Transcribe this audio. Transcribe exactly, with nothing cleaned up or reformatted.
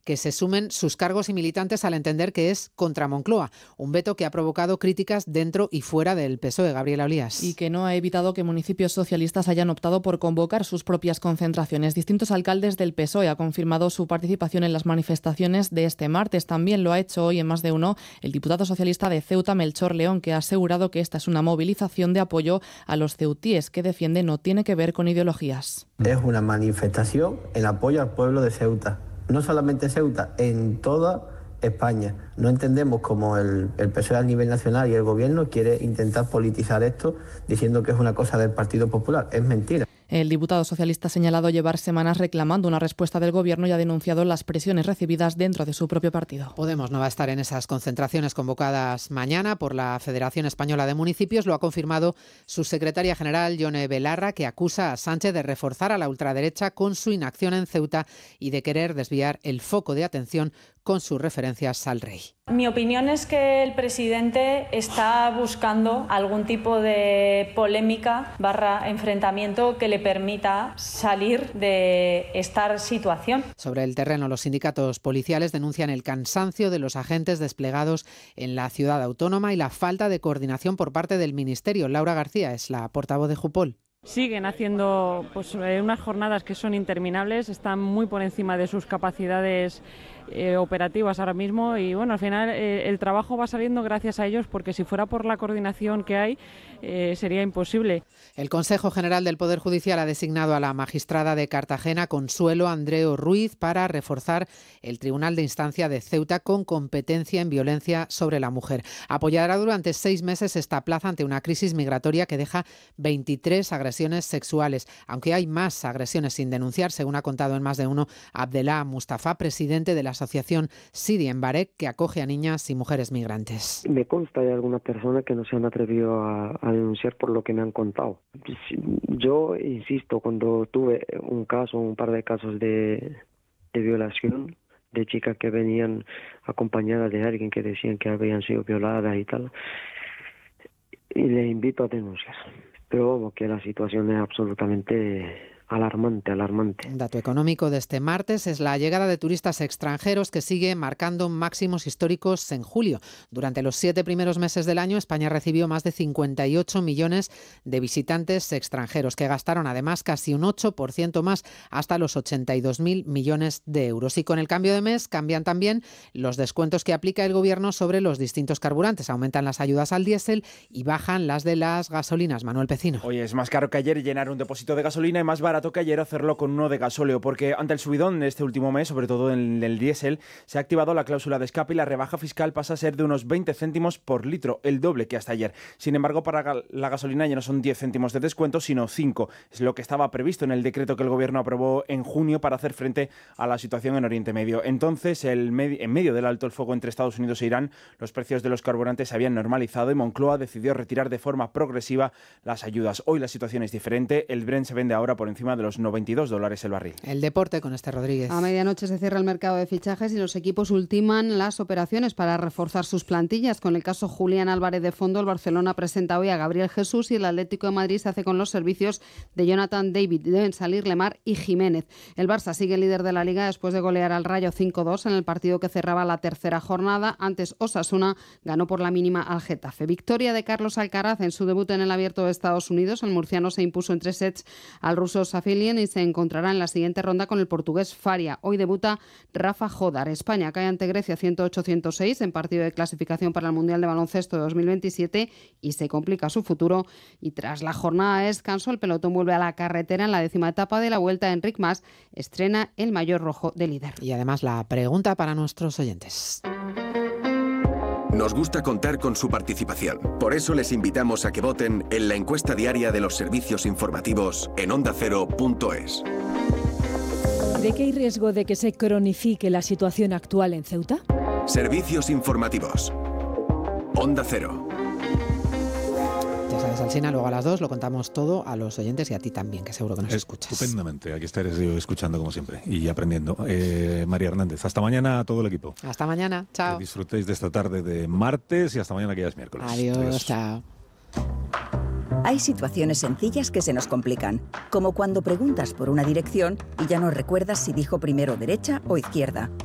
que se sumen sus cargos y militantes al entender que es contra Moncloa, un veto que ha provocado críticas dentro y fuera del P S O E. Gabriela Olías. Y que no ha evitado que municipios socialistas hayan optado por convocar sus propias concentraciones. Distintos alcaldes del P S O E han confirmado su participación en las manifestaciones de este martes. También lo ha hecho hoy en más de uno el diputado socialista de Ceuta, Melchor León, que ha asegurado que esta es una movilización de apoyo a los ceutíes, que defiende no tiene que ver con ideologías. Es una manifestación en apoyo al pueblo de Ceuta. No solamente Ceuta, en toda España. No entendemos cómo el, el P S O E a nivel nacional y el gobierno quiere intentar politizar esto diciendo que es una cosa del Partido Popular. Es mentira. El diputado socialista ha señalado llevar semanas reclamando una respuesta del gobierno y ha denunciado las presiones recibidas dentro de su propio partido. Podemos no va a estar en esas concentraciones convocadas mañana por la Federación Española de Municipios. Lo ha confirmado su secretaria general, Yone Belarra, que acusa a Sánchez de reforzar a la ultraderecha con su inacción en Ceuta y de querer desviar el foco de atención con sus referencias al rey. Mi opinión es que el presidente está buscando algún tipo de polémica barra enfrentamiento que le permita salir de esta situación. Sobre el terreno, los sindicatos policiales denuncian el cansancio de los agentes desplegados en la ciudad autónoma y la falta de coordinación por parte del Ministerio. Laura García es la portavoz de Jupol. Siguen haciendo pues, unas jornadas que son interminables, están muy por encima de sus capacidades eh, operativas ahora mismo y bueno, al final eh, el trabajo va saliendo gracias a ellos porque si fuera por la coordinación que hay eh, sería imposible. El Consejo General del Poder Judicial ha designado a la magistrada de Cartagena, Consuelo Andreu Ruiz, para reforzar el Tribunal de Instancia de Ceuta con competencia en violencia sobre la mujer. Apoyará durante seis meses esta plaza ante una crisis migratoria que deja veintitrés agresiones sexuales, aunque hay más agresiones sin denunciar, según ha contado en más de uno Abdelá Mustafa, presidente de la asociación Sidi en Barek, que acoge a niñas y mujeres migrantes. Me consta de algunas personas que no se han atrevido a, a denunciar por lo que me han contado. Yo insisto, cuando tuve un caso, un par de casos de, de violación, de chicas que venían acompañadas de alguien que decían que habían sido violadas y tal, y les invito a denunciar. Pero vamos, que la situación es absolutamente alarmante, alarmante. Un dato económico de este martes es la llegada de turistas extranjeros que sigue marcando máximos históricos en julio. Durante los siete primeros meses del año, España recibió más de cincuenta y ocho millones de visitantes extranjeros, que gastaron además casi un ocho por ciento más, hasta los ochenta y dos mil millones de euros. Y con el cambio de mes cambian también los descuentos que aplica el Gobierno sobre los distintos carburantes. Aumentan las ayudas al diésel y bajan las de las gasolinas. Manuel Pecino. Hoy es más caro que ayer llenar un depósito de gasolina y más barato que ayer hacerlo con uno de gasóleo, porque ante el subidón de este último mes, sobre todo en el diésel, se ha activado la cláusula de escape y la rebaja fiscal pasa a ser de unos veinte céntimos por litro, el doble que hasta ayer. Sin embargo, para la gasolina ya no son diez céntimos de descuento, sino cinco. Es lo que estaba previsto en el decreto que el Gobierno aprobó en junio para hacer frente a la situación en Oriente Medio. Entonces, el med- en medio del alto el fuego entre Estados Unidos e Irán, los precios de los carburantes se habían normalizado y Moncloa decidió retirar de forma progresiva las ayudas. Hoy la situación es diferente, el Brent se vende ahora por encima de los noventa y dos dólares el barril. El deporte con Esther Rodríguez. A medianoche se cierra el mercado de fichajes y los equipos ultiman las operaciones para reforzar sus plantillas. Con el caso Julián Álvarez de fondo, el Barcelona presenta hoy a Gabriel Jesús y el Atlético de Madrid se hace con los servicios de Jonathan David. Deben salir Lemar y Jiménez. El Barça sigue líder de la Liga después de golear al Rayo cinco dos en el partido que cerraba la tercera jornada. Antes Osasuna ganó por la mínima al Getafe. Victoria de Carlos Alcaraz en su debut en el Abierto de Estados Unidos. El murciano se impuso en tres sets al ruso Safilian y se encontrará en la siguiente ronda con el portugués Faria. Hoy debuta Rafa Jodar. España cae ante Grecia ciento ocho a ciento seis en partido de clasificación para el Mundial de Baloncesto de dos mil veintisiete y se complica su futuro. Y tras la jornada de descanso, el pelotón vuelve a la carretera en la décima etapa de la Vuelta. Enric Mas estrena el maillot rojo de líder. Y además la pregunta para nuestros oyentes. Nos gusta contar con su participación. Por eso les invitamos a que voten en la encuesta diaria de los servicios informativos en onda cero punto es. ¿De qué hay riesgo de que se cronifique la situación actual en Ceuta? Servicios informativos. Onda Cero. Ya sabes, Alsina, luego a las dos lo contamos todo a los oyentes y a ti también, que seguro que nos escuchas. Estupendamente, aquí estaré yo escuchando como siempre y aprendiendo. Eh, María Hernández, hasta mañana a todo el equipo. Hasta mañana, chao. Que disfrutéis de esta tarde de martes y hasta mañana que ya es miércoles. Adiós, Adiós. Chao. Hay situaciones sencillas que se nos complican, como cuando preguntas por una dirección y ya no recuerdas si dijo primero derecha o izquierda.